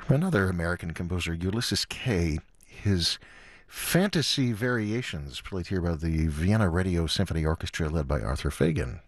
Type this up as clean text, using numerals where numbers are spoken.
Another American composer, Ulysses Kay, his fantasy variations played here by the Vienna Radio Symphony Orchestra led by Arthur Fagan.